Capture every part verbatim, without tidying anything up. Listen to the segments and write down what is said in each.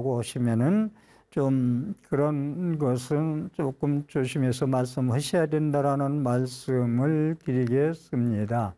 말씀하고 오시면은 좀 그런 것은 조금 조심해서 말씀하셔야 된다라는 말씀을 드리겠습니다.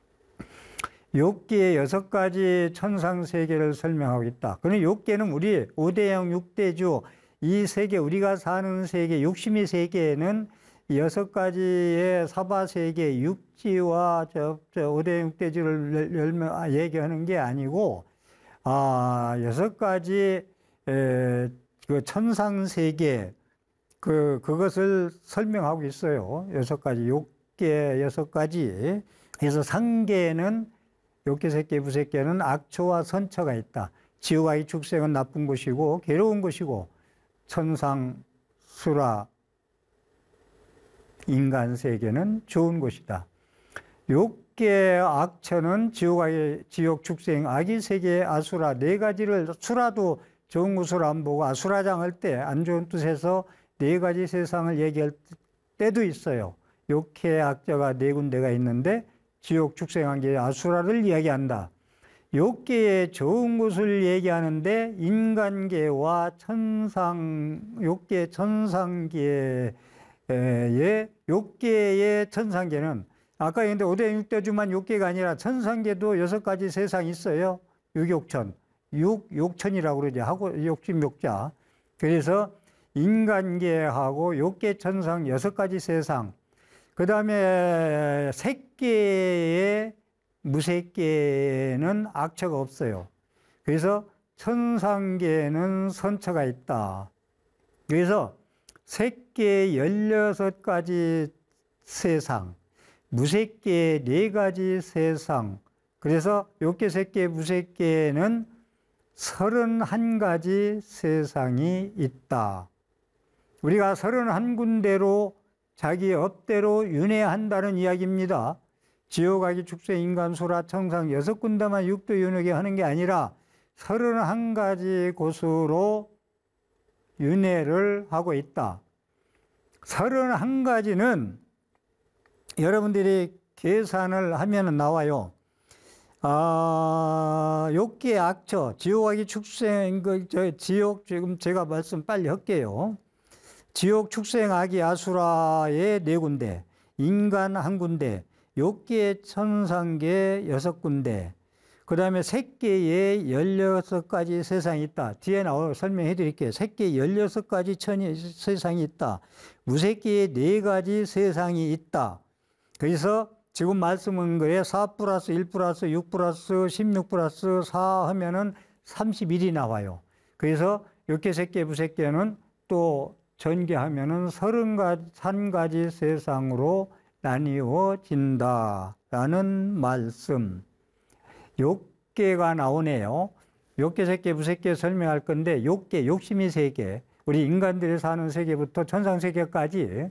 욕계의 여섯 가지 천상 세계를 설명하고 있다. 그는 욕계는 우리 오대영 육대주 이 세계, 우리가 사는 세계, 욕심의 세계에는 여섯 가지의 사바 세계, 육지와 저, 저 오대영 육대주를 열명 얘기하는 게 아니고, 아, 여섯 가지 에, 그 천상 세계, 그 그것을 설명하고 있어요. 여섯 가지 욕계 여섯 가지. 그래서 상계는 욕계, 색계, 무색계는 악처와 선처가 있다. 지옥과 이 축생은 나쁜 것이고 괴로운 것이고, 천상, 수라, 인간 세계는 좋은 것이다. 욕계 악처는 지옥, 지옥, 축생, 악의 세계, 아수라 네 가지를, 수라도 좋은 것으로 안 보고 아수라장 할 때 안 좋은 뜻에서 네 가지 세상을 얘기할 때도 있어요. 욕계 악처가 네 군데가 있는데 지옥, 축생한 게 아수라를 이야기한다. 욕계의 좋은 것을 얘기하는데 인간계와 천상, 욕계 천상계의 욕계의 천상계는 아까 얘기했는데 오대영 육대주만 욕계가 아니라 천상계도 여섯 가지 세상이 있어요. 육욕천, 육, 욕천이라고 그러죠. 하고 욕심 욕자. 그래서 인간계하고 욕계 천상 여섯 가지 세상. 그 다음에 색계의 무색계는 악처가 없어요. 그래서 천상계는 선처가 있다. 그래서 색계 열여섯 가지 세상, 무색계 네 가지 세상, 그래서 욕계, 색계, 무색계는 서른한 가지 세상이 있다. 우리가 서른한 군데로 자기 업대로 윤회한다는 이야기입니다. 지옥, 악의, 축생, 인간, 수라, 천상 여섯 군데만 육도 윤회게 하는 게 아니라 서른한 가지 곳으로 윤회를 하고 있다. 서른한 가지는 여러분들이 계산을 하면 나와요. 아, 욕계, 악처, 지옥, 악의, 축생, 그, 저, 지옥, 지금 제가 말씀 빨리 할게요. 지옥, 축생, 악의, 아수라의 네 군데, 인간 한 군데, 욕계, 천상계 여섯 군데, 그 다음에 색계에 열여섯 가지 세상이 있다. 뒤에 나와 설명해 드릴게요. 색계에 열여섯 가지 천이, 세상이 있다. 무색계에 네 가지 세상이 있다. 그래서 지금 말씀은 거에 사 플러스 일 플러스 육 플러스 십육 플러스 사 하면은 삼십일이 나와요. 그래서 욕계, 색계, 무색계는 또 전개하면은 서른한 가지 세상으로 나뉘어진다라는 말씀. 욕계가 나오네요. 욕계, 색계, 무색계 설명할 건데, 욕계, 욕심의 세계, 우리 인간들이 사는 세계부터 천상세계까지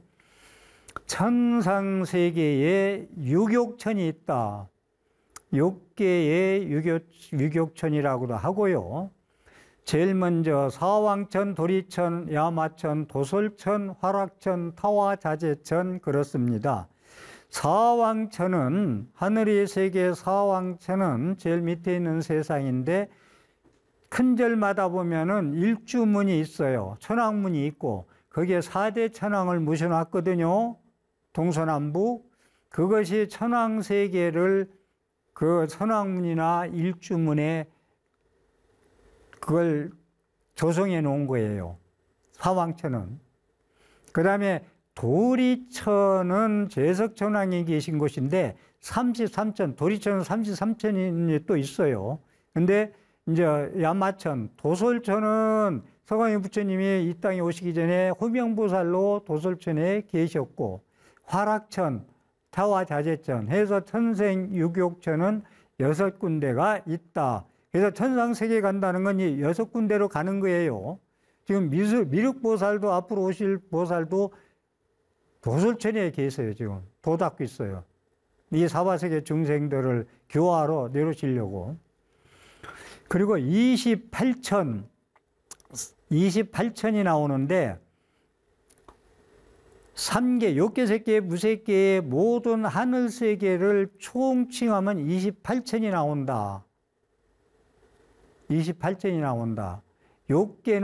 천상세계에 육욕천이 있다. 욕계에 육욕, 육욕천이라고도 하고요. 제일 먼저 사왕천, 도리천, 야마천, 도솔천, 화락천, 타화자재천 그렇습니다. 사왕천은, 하늘의 세계 사왕천은 제일 밑에 있는 세상인데, 큰 절마다 보면은 일주문이 있어요. 천왕문이 있고, 거기에 사대 천왕을 모셔놨거든요. 동서남북. 그것이 천왕세계를 그 천왕문이나 일주문에 그걸 조성해 놓은 거예요. 사왕천은. 그 다음에 도리천은 제석천왕이 계신 곳인데 삼십삼 천, 도리천은 삼십삼 천이 또 있어요. 근데 이제 야마천, 도솔천은 서광희 부처님이 이 땅에 오시기 전에 호명보살로 도솔천에 계셨고, 화락천, 타화자재천 해서 천생육욕천은 여섯 군데가 있다. 그래서 천상세계 간다는 건 이 여섯 군데로 가는 거예요. 지금 미수, 미륵보살도 앞으로 오실 보살도 도솔천에 계세요. 지금 도 닦고 있어요. 이 사바세계 중생들을 교화로 내려오시려고. 그리고 이십팔 천, 이십팔 천이 나오는데 삼계, 욕계, 색계, 무색계의 모든 하늘세계를 총칭하면 이십팔 천이 나온다. 이십팔 천이 나온다. 요께는